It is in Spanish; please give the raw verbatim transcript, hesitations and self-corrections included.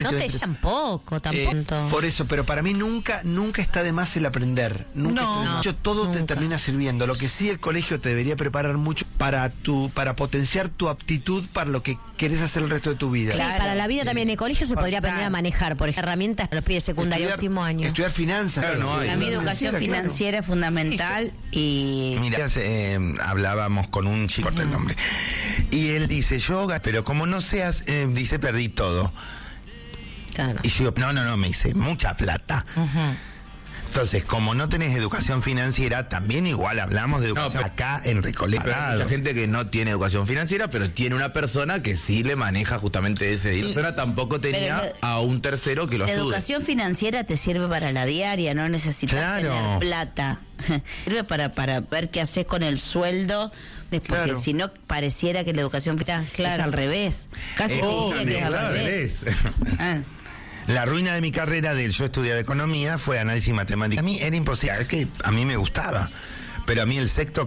poquito No de te entre- tampoco, tampoco. Eh, por eso, pero para mí nunca nunca está de más el aprender. Nunca No, está de más. no, Mucho, todo nunca. te termina sirviendo. Lo que sí el colegio te debería preparar mucho para tu para potenciar tu aptitud para lo que querés hacer el resto de tu vida. Sí, Claro. para la vida también. En el colegio se podría Forzar. aprender a manejar, por ejemplo, herramientas para los pibes secundarios, Estudiar- último año. Estudiar finanzas. Claro, no hay. Para mí educación financiera es fundamental y... Mira, eh, hablábamos con un chico, corta el nombre, y él dice, yoga, pero como no seas, eh, dice, perdí todo. Claro. Y yo, no, no, no, me dice, mucha plata. Entonces, como no tenés educación financiera, también igual hablamos de educación pero- acá en Recoleta. Pero hay mucha gente que no tiene educación financiera, pero tiene una persona que sí le maneja justamente ese. Y la persona tampoco tenía Pero- a un tercero que lo La ayude. educación financiera te sirve para la diaria, no necesitas Claro. tener plata. Sirve para, para ver qué haces con el sueldo, de- porque Claro. si no pareciera que la educación financiera Claro. es al revés. Casi Eh, te oh, diría que es al claro, revés. es. Ah. La ruina de mi carrera, de yo estudiaba economía, fue análisis matemático. A mí era imposible, es que a mí me gustaba, pero a mí el sexto